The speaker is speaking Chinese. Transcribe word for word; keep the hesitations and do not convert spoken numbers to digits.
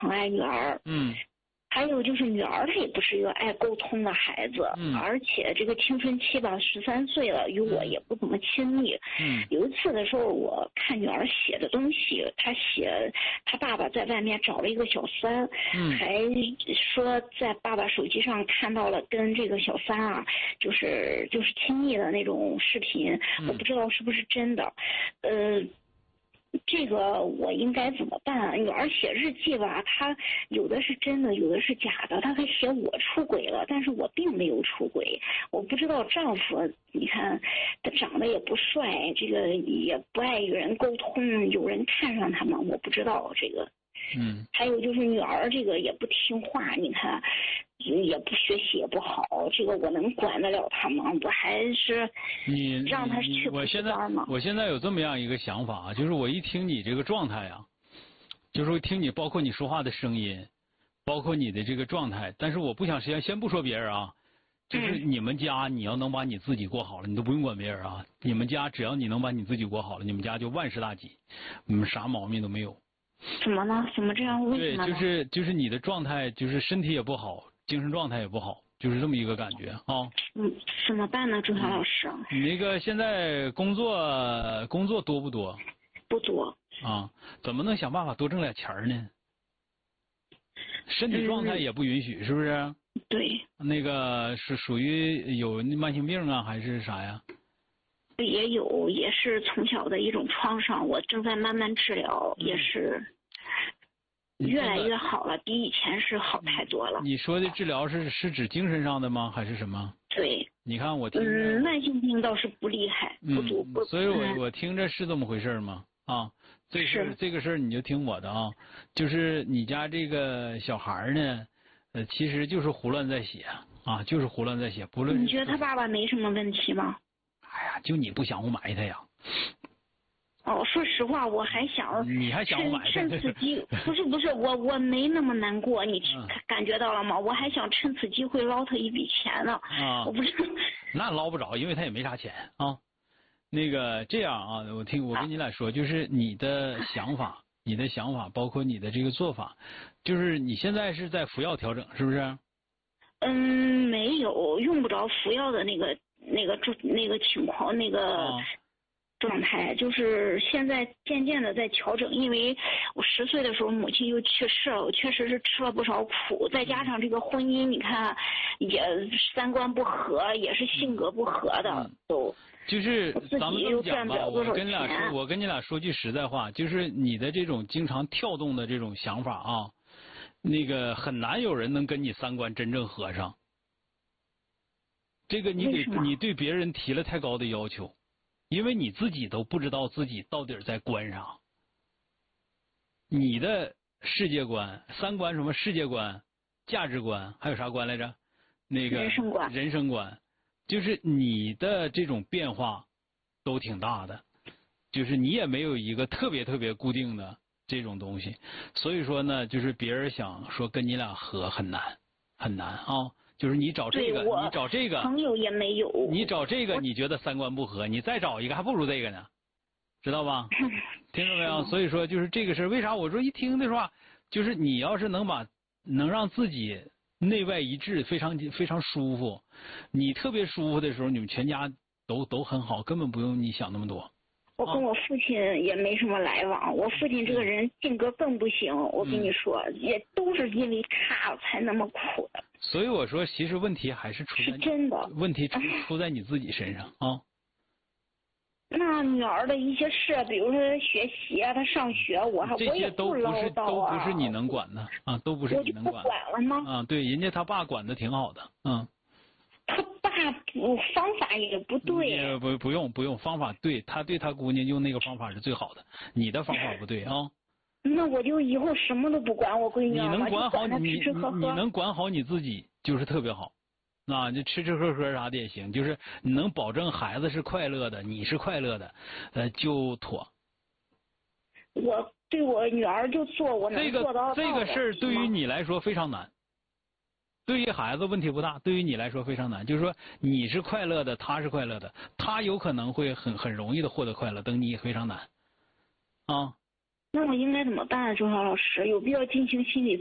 疼爱女儿。 嗯。 还有就是女儿她也不是一个爱沟通的孩子， 嗯， 而且这个青春期吧，十三岁了，与我也不怎么亲密。 嗯， 有一次的时候，我看女儿写的东西，她写她爸爸在外面找了一个小三， 嗯， 还说在爸爸手机上看到了跟这个小三啊，就是就是亲密的那种视频， 嗯， 我不知道是不是真的，呃。这个我应该怎么办啊？女儿写日记吧，她有的是真的，有的是假的。她还写我出轨了，但是我并没有出轨。我不知道丈夫，你看他长得也不帅，这个也不爱与人沟通，有人看上他吗？我不知道这个。 嗯。 还有就是女儿这个也不听话，你看。也不学习也不好，这个我能管得了他吗？我还是你让他去补习班吗？ 我现在有这么样一个想法啊，就是我一听你这个状态啊，就是听你包括你说话的声音，包括你的这个状态，但是我不想先先不说别人啊，就是你们家你要能把你自己过好了，你都不用管别人啊。你们家只要你能把你自己过好了，你们家就万事大吉，你们啥毛病都没有。 怎么呢？怎么这样？为什么呢？ 对，就是就是你的状态，就是身体也不好。精神状态也不好，就是这么一个感觉啊。 嗯，怎么办呢，朱霞老师？ 你那个现在工作工作多不多？ 不多。 啊，怎么能想办法多挣点钱呢？身体状态也不允许，嗯、是不是？ 对。 那个是属于有慢性病啊，还是啥呀？ 也有，也是从小的一种创伤，我正在慢慢治疗，嗯、也是。越来越好了，比以前是好太多了。 你说的治疗是是指精神上的吗？还是什么？ 对。 你看我听着。 嗯，慢性病倒是不厉害，不足不。 所以我我听着是这么回事吗？啊，这事这个事儿你就听我的啊，就是你家这个小孩呢，呃，其实就是胡乱在写啊，就是胡乱在写，不论。 你觉得他爸爸没什么问题吗？ 哎呀，就你不想埋汰呀。 哦，说实话，我还想， 你还想买？ 趁此机，不是不是，我我没那么难过，你感觉到了吗？我还想趁此机会捞他一笔钱呢。 啊， 我不知道。 那捞不着，因为他也没啥钱啊。那个这样啊，我听我跟你俩说，就是你的想法，你的想法，包括你的这个做法，就是你现在是在服药调整，是不是？ 嗯，没有，用不着服药的那个那个那个情况，那个。啊状态就是现在渐渐的在调整，因为我十岁的时候母亲又去世了，我确实是吃了不少苦，再加上这个婚姻，你看也三观不合，也是性格不合的，嗯、都就是咱们这么讲吧，我跟你俩说， 我跟你俩说句实在话，就是你的这种经常跳动的这种想法啊，那个很难有人能跟你三观真正合上，这个你给你对别人提了太高的要求。因为你自己都不知道自己到底在观啥，你的世界观、三观什么世界观、价值观，还有啥观来着？那个人生观， 人生观，就是你的这种变化都挺大的，就是你也没有一个特别特别固定的这种东西，所以说呢，就是别人想说跟你俩合很难很难啊。就是你找这个，你找这个， 朋友也没有。 你找这个，你觉得三观不合，你再找一个还不如这个呢，知道吧？听着没有？所以说就是这个事儿，为啥我说一听的话，就是你要是能把能让自己内外一致，非常非常舒服，你特别舒服的时候，你们全家都都很好，根本不用你想那么多。 我跟我父亲也没什么来往，我父亲这个人性格更不行，我跟你说，嗯、也都是因为他才那么苦的。 所以我说，其实问题还是出在是真的， 问题出出在你自己身上啊。 那女儿的一些事，比如说学习啊，她上学，我还我也不唠叨啊， 都不是你能管的啊，都不是你能管。 我就不管了吗？ 啊，对，人家他爸管的挺好的，嗯。 他爸不方法也不对。 不不用不用，方法对，他对他姑娘用那个方法是最好的，你的方法不对啊。 那我就以后什么都不管我闺女了， 你能管好你吃吃喝喝， 你能管好你自己就是特别好，啊，就吃吃喝喝啥的也行，就是你能保证孩子是快乐的，你是快乐的，呃，就妥。 我对我女儿就做我能做到的。 这个这个事儿对于你来说非常难，对于孩子问题不大，对于你来说非常难。就是说你是快乐的，他是快乐的，他有可能会很很容易的获得快乐，等你非常难，啊。 那我应该怎么办？周晓老师，有必要进行心理